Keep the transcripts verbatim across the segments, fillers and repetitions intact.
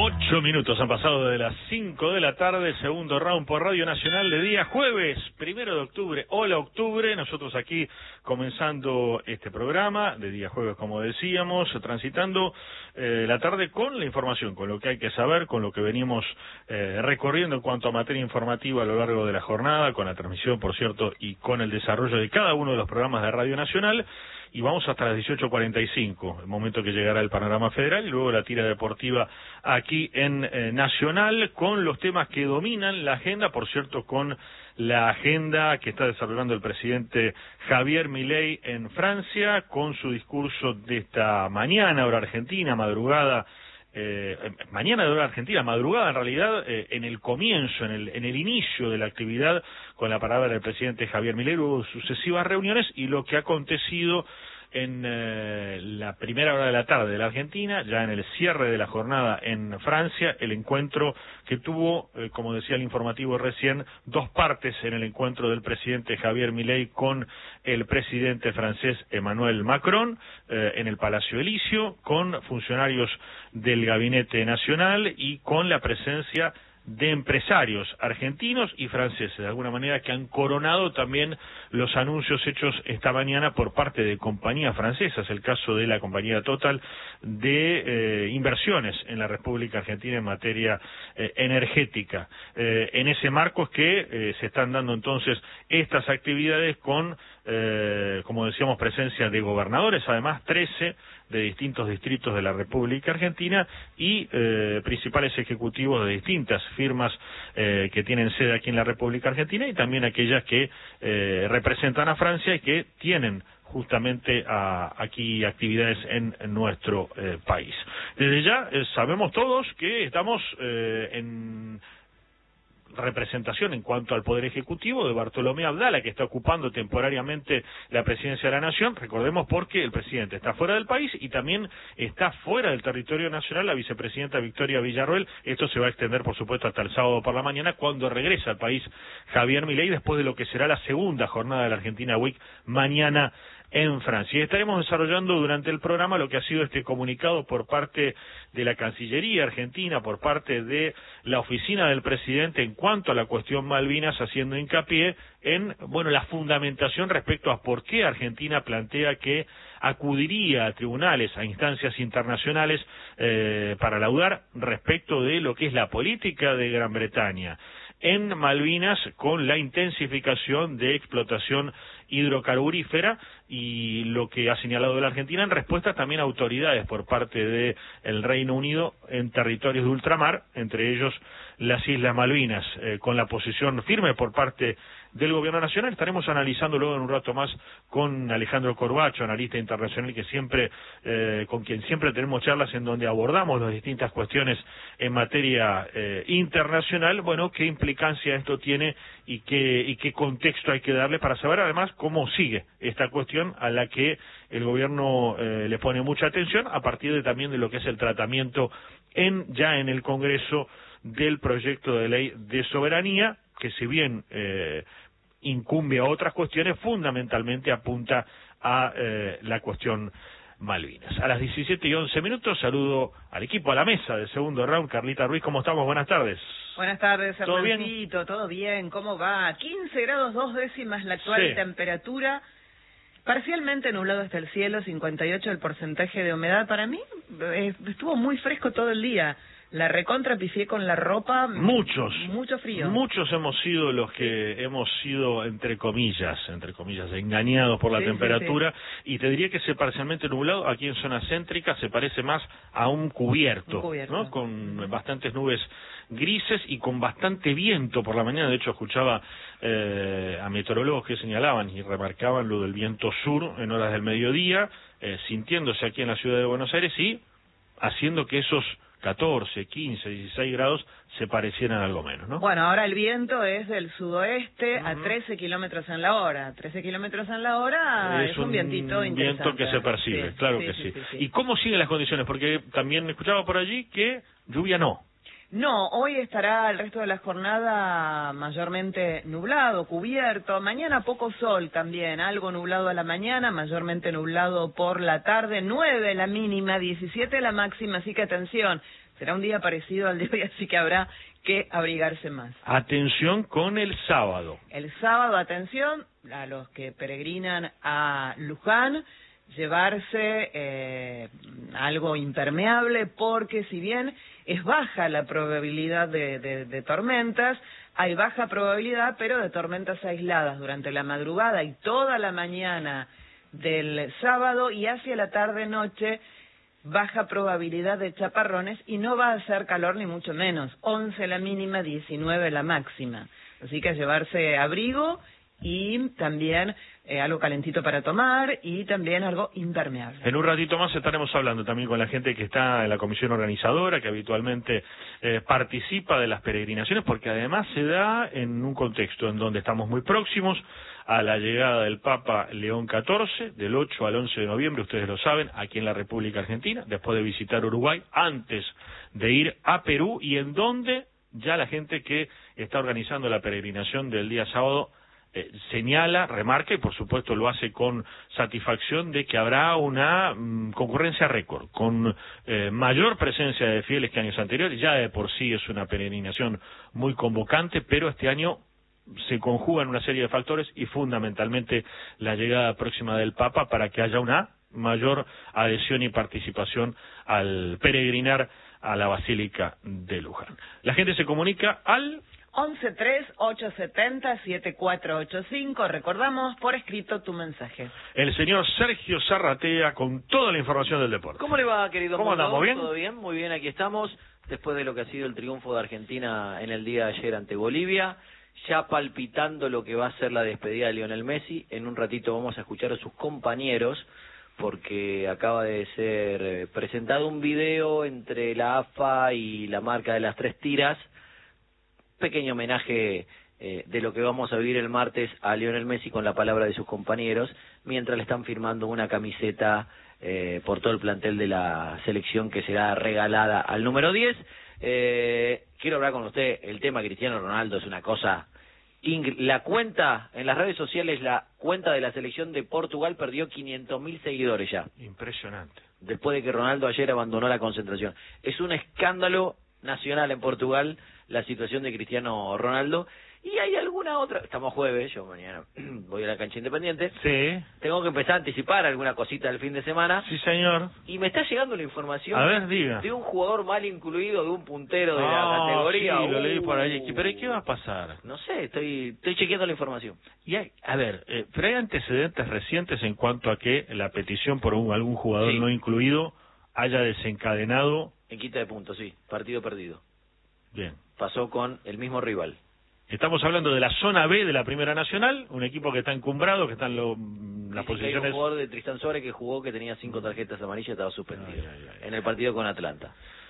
Ocho minutos han pasado de las cinco de la tarde, segundo round por Radio Nacional de día jueves, primero de octubre. Hola octubre, nosotros aquí comenzando este programa de día jueves, como decíamos, transitando eh, la tarde con la información, con lo que hay que saber, con lo que venimos eh, recorriendo en cuanto a materia informativa a lo largo de la jornada, con la transmisión, por cierto, y con el desarrollo de cada uno de los programas de Radio Nacional. Y vamos hasta las dieciocho cuarenta y cinco, el momento que llegará el panorama federal y luego la tira deportiva aquí en eh, Nacional con los temas que dominan la agenda, por cierto, con la agenda que está desarrollando el presidente Javier Milei en Francia, con su discurso de esta mañana, hora argentina, madrugada, eh, mañana de hora argentina, madrugada en realidad, eh, en el comienzo, en el, en el inicio de la actividad, con la palabra del presidente Javier Milei, hubo sucesivas reuniones y lo que ha acontecido en eh, la primera hora de la tarde de la Argentina, ya en el cierre de la jornada en Francia, el encuentro que tuvo, eh, como decía el informativo recién, dos partes en el encuentro del presidente Javier Milei con el presidente francés Emmanuel Macron, eh, en el Palacio Elíseo, con funcionarios del Gabinete Nacional y con la presencia de empresarios argentinos y franceses, de alguna manera que han coronado también los anuncios hechos esta mañana por parte de compañías francesas, el caso de la compañía Total de eh, inversiones en la República Argentina en materia eh, energética. Eh, en ese marco es que eh, se están dando entonces estas actividades con, eh, como decíamos, presencia de gobernadores, además trece de distintos distritos de la República Argentina y eh, principales ejecutivos de distintas firmas eh, que tienen sede aquí en la República Argentina y también aquellas que eh, representan a Francia y que tienen justamente a, aquí actividades en, en nuestro eh, país. Desde ya eh, sabemos todos que estamos eh, en representación en cuanto al Poder Ejecutivo de Bartolomé Abdala, que está ocupando temporariamente la presidencia de la Nación. Recordemos porque el presidente está fuera del país y también está fuera del territorio nacional la vicepresidenta Victoria Villarroel. Esto se va a extender, por supuesto, hasta el sábado por la mañana, cuando regresa al país Javier Milei, después de lo que será la segunda jornada de la Argentina Week mañana en Francia. Y estaremos desarrollando durante el programa lo que ha sido este comunicado por parte de la Cancillería Argentina, por parte de la oficina del presidente en cuanto a la cuestión Malvinas, haciendo hincapié en, bueno, la fundamentación respecto a por qué Argentina plantea que acudiría a tribunales, a instancias internacionales eh, para laudar respecto de lo que es la política de Gran Bretaña en Malvinas con la intensificación de explotación hidrocarburífera y lo que ha señalado la Argentina en respuesta también a autoridades por parte del Reino Unido en territorios de ultramar, entre ellos las Islas Malvinas, eh, con la posición firme por parte del Gobierno Nacional. Estaremos analizando luego en un rato más con Alejandro Corbacho, analista internacional, que siempre eh, con quien siempre tenemos charlas en donde abordamos las distintas cuestiones en materia eh, internacional. Bueno, qué implicancia esto tiene y qué, y qué contexto hay que darle para saber además cómo sigue esta cuestión a la que el Gobierno eh, le pone mucha atención a partir de también de lo que es el tratamiento en ya en el Congreso del proyecto de ley de soberanía, que si bien eh, incumbe a otras cuestiones, fundamentalmente apunta a eh, la cuestión Malvinas. A las diecisiete y once minutos saludo al equipo, a la mesa del segundo round. Carlita Ruiz, ¿cómo estamos? Buenas tardes. Buenas tardes, ¿Todo Hernancito, bien? ¿todo bien? ¿Cómo va? quince grados dos décimas la actual Sí. temperatura. Parcialmente nublado hasta el cielo, cincuenta y ocho el porcentaje de humedad. Para mí eh, estuvo muy fresco todo el día. La recontra pifié con la ropa. Muchos. Mucho frío. Muchos hemos sido los que hemos sido, entre comillas, entre comillas, engañados por la Sí, temperatura. sí, sí. Y te diría que ese parcialmente nublado, aquí en zona céntrica, se parece más a un cubierto, Un cubierto. ¿no? Con bastantes nubes grises y con bastante viento por la mañana. De hecho, escuchaba eh, a meteorólogos que señalaban y remarcaban lo del viento sur en horas del mediodía, eh, sintiéndose aquí en la ciudad de Buenos Aires y haciendo que esos catorce, quince, dieciséis grados se parecieran algo menos, ¿no? Bueno, ahora el viento es del sudoeste uh-huh. a trece kilómetros en la hora. trece kilómetros en la hora es, es un vientito un interesante. viento que se percibe, sí, claro sí, que sí, sí. sí, sí. ¿Y cómo siguen las condiciones? Porque también escuchaba por allí que lluvia no. No, hoy estará el resto de la jornada mayormente nublado, cubierto. Mañana poco sol también, algo nublado a la mañana, mayormente nublado por la tarde. nueve la mínima, diecisiete la máxima, así que atención. Será un día parecido al de hoy, así que habrá que abrigarse más. Atención con el sábado. El sábado, atención, a los que peregrinan a Luján, llevarse eh, algo impermeable, porque si bien es baja la probabilidad de, de, de tormentas, hay baja probabilidad, pero de tormentas aisladas durante la madrugada y toda la mañana del sábado, y hacia la tarde-noche baja probabilidad de chaparrones, y no va a hacer calor ni mucho menos, once la mínima, diecinueve la máxima, así que a llevarse abrigo y también eh, algo calentito para tomar y también algo impermeable. En un ratito más estaremos hablando también con la gente que está en la comisión organizadora, que habitualmente eh, participa de las peregrinaciones, porque además se da en un contexto en donde estamos muy próximos a la llegada del Papa León catorce, del ocho al once de noviembre, ustedes lo saben, aquí en la República Argentina, después de visitar Uruguay, antes de ir a Perú, y en donde ya la gente que está organizando la peregrinación del día sábado Eh, señala, remarca y por supuesto lo hace con satisfacción de que habrá una mm, concurrencia récord, con eh, mayor presencia de fieles que años anteriores. Ya de por sí es una peregrinación muy convocante, pero este año se conjugan una serie de factores y fundamentalmente la llegada próxima del Papa para que haya una mayor adhesión y participación al peregrinar a la Basílica de Luján. La gente se comunica al once tres ocho siete cero siete cuatro ocho cinco. Recordamos por escrito tu mensaje. El señor Sergio Zarratea con toda la información del deporte. ¿Cómo le va, querido? ¿Cómo andamos? ¿Bien? ¿Todo bien? Muy bien, aquí estamos. Después de lo que ha sido el triunfo de Argentina en el día de ayer ante Bolivia, ya palpitando lo que va a ser la despedida de Lionel Messi. En un ratito vamos a escuchar a sus compañeros, porque acaba de ser presentado un video entre la A F A y la marca de las tres tiras. Pequeño homenaje eh, de lo que vamos a vivir el martes a Lionel Messi con la palabra de sus compañeros, mientras le están firmando una camiseta eh, por todo el plantel de la selección que será regalada al número diez. Eh, quiero hablar con usted, el tema Cristiano Ronaldo es una cosa ingr- la cuenta en las redes sociales, la cuenta de la selección de Portugal perdió quinientos mil seguidores ya. Impresionante. Después de que Ronaldo ayer abandonó la concentración. Es un escándalo nacional en Portugal la situación de Cristiano Ronaldo. Y hay alguna otra, estamos jueves, yo mañana voy a la cancha Independiente, Sí. tengo que empezar a anticipar alguna cosita del fin de semana, Sí, señor. y me está llegando la información A ver, diga. de un jugador mal incluido, de un puntero de la Ah, categoría. sí, lo leí por ahí. Uh, ¿Pero y qué va a pasar? No sé, estoy estoy chequeando la información. Y hay, a ver, eh, pero hay antecedentes recientes en cuanto a que la petición por un, algún jugador Sí. no incluido haya desencadenado. En quita de puntos, sí, partido perdido. Bien. Pasó con el mismo rival. Estamos hablando de la zona B de la Primera Nacional, un equipo que está encumbrado, que está en lo- las Dicen que hay un posiciones. jugador de Tristan Suárez que jugó, que tenía cinco tarjetas amarillas, estaba suspendido Ay, ay, ay, ay. en el partido con Atlanta.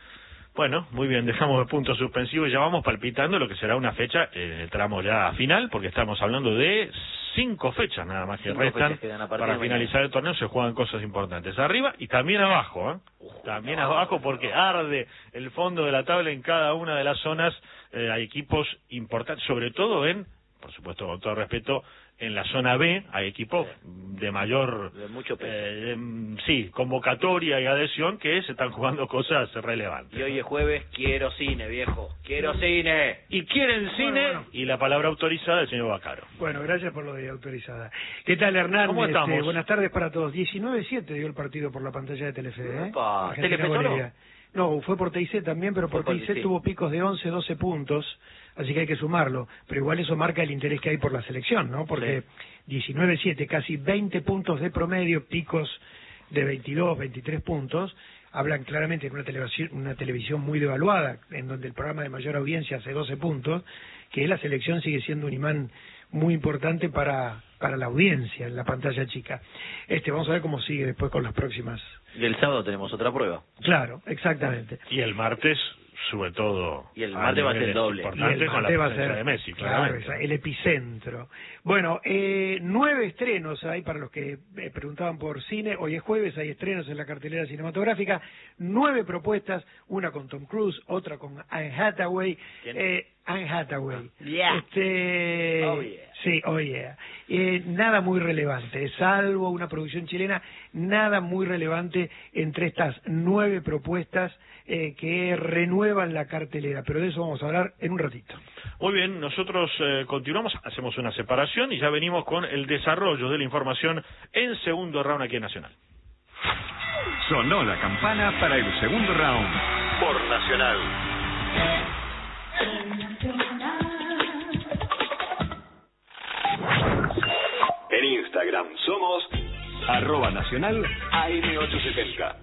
Bueno, muy bien, dejamos el punto suspensivo y ya vamos palpitando lo que será una fecha, eh, el tramo ya final, porque estamos hablando de cinco fechas nada más que Cinco restan fechas quedan a partir para de finalizar mañana. el torneo. Se juegan cosas importantes arriba y también abajo, ¿eh? También no. abajo, porque arde el fondo de la tabla en cada una de las zonas. Eh, hay equipos importantes, sobre todo en, por supuesto, con todo respeto, en la zona B hay equipos de mayor, De mucho peso. eh, em, sí, convocatoria y adhesión, que se están jugando cosas relevantes. Y hoy es jueves, quiero cine, viejo. ¡Quiero cine! Y quieren cine, bueno. y la palabra autorizada del señor Bacaro. Bueno, gracias por lo de autorizada. ¿Qué tal, Hernán? ¿Cómo estamos? Este, buenas tardes para todos. diecinueve siete dio el partido por la pantalla de Telefe. ¿eh? Epa, Argentina, ¿Telefe solo? Bolivia. No, fue por T I C también, pero Fue por por T I C T I C. tuvo picos de once, doce puntos, así que hay que sumarlo. Pero igual eso marca el interés que hay por la selección, ¿no? Porque diecinueve siete, casi veinte puntos de promedio, picos de veintidós, veintitrés puntos, hablan claramente de una televisión, una televisión muy devaluada, en donde el programa de mayor audiencia hace doce puntos, que la selección sigue siendo un imán muy importante para, para la audiencia en la pantalla chica. Este, vamos a ver cómo sigue después con las próximas. Y el sábado tenemos otra prueba. Claro, exactamente. Y el martes sobre todo. Y el martes va a ser el doble. Y Importante el con la martes va a presencia ser, de Messi, claro, claramente. esa- el epicentro. Bueno, eh, nueve estrenos hay para los que eh, preguntaban por cine. Hoy es jueves, hay estrenos en la cartelera cinematográfica. Nueve propuestas, una con Tom Cruise, otra con Anne Hathaway. ¿Quién? Eh, Anne Hathaway. Yeah. Este, Oh, yeah. Sí, oh yeah. Eh, nada muy relevante, salvo una producción chilena, nada muy relevante entre estas nueve propuestas eh, que renuevan la cartelera, pero de eso vamos a hablar en un ratito. Muy bien, nosotros eh, continuamos, hacemos una separación y ya venimos con el desarrollo de la información en segundo round aquí en Nacional. Sonó la campana para el segundo round por Nacional. En Instagram somos arroba nacional A M ochocientos setenta.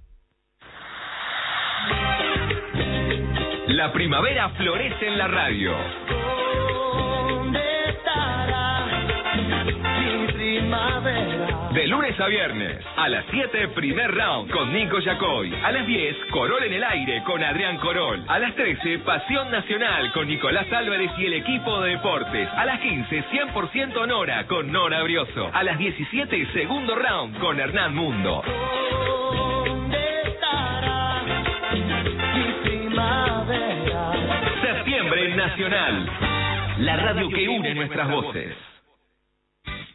La primavera florece en la radio. ¿Dónde estará mi primavera? De lunes a viernes, a las siete, primer round con Nico Yacoy. A las diez, Corol en el aire con Adrián Corol. A las trece, Pasión Nacional con Nicolás Álvarez y el equipo de deportes. A las quince, cien por ciento Nora con Nora Brioso. A las diecisiete, segundo round con Hernán Mundo. ¿Dónde estará mi primavera? Septiembre Nacional. La radio que une nuestras voces.